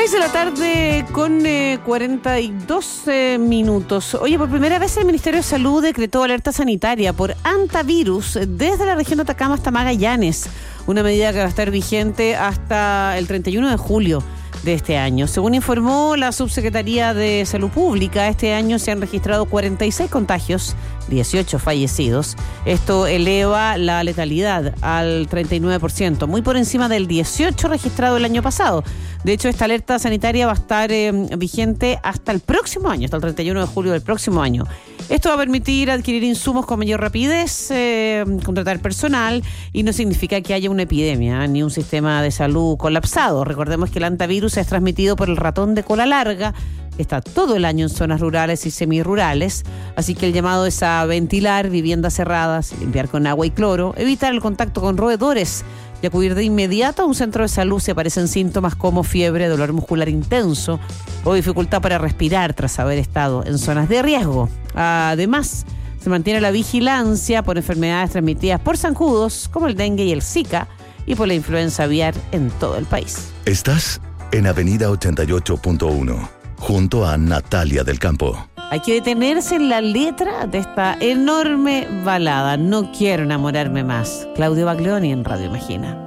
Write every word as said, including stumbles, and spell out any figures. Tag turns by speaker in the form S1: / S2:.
S1: seis de la tarde con eh, cuarenta y dos eh, minutos. Oye, por primera vez el Ministerio de Salud decretó alerta sanitaria por hantavirus desde la región de Atacama hasta Magallanes. Una medida que va a estar vigente hasta el treinta y uno de julio de este año. Según informó la Subsecretaría de Salud Pública, este año se han registrado cuarenta y seis contagios, dieciocho fallecidos. Esto eleva la letalidad al treinta y nueve por ciento, muy por encima del dieciocho por ciento registrado el año pasado. De hecho, esta alerta sanitaria va a estar eh, vigente hasta el próximo año, hasta el treinta y uno de julio del próximo año. Esto va a permitir adquirir insumos con mayor rapidez, eh, contratar personal, y no significa que haya una epidemia ni un sistema de salud colapsado. Recordemos que el hantavirus es transmitido por el ratón de cola larga, que está todo el año en zonas rurales y semirurales, así que el llamado es a ventilar viviendas cerradas, limpiar con agua y cloro, evitar el contacto con roedores y acudir de inmediato a un centro de salud si aparecen síntomas como fiebre, dolor muscular intenso o dificultad para respirar tras haber estado en zonas de riesgo. Además, se mantiene la vigilancia por enfermedades transmitidas por zancudos como el dengue y el Zika y por la influenza aviar en todo el país.
S2: Estás en Avenida ochenta y ocho punto uno, junto a Natalia del Campo.
S1: Hay que detenerse en la letra de esta enorme balada. No quiero enamorarme más. Claudio Baglioni en Radio Imagina.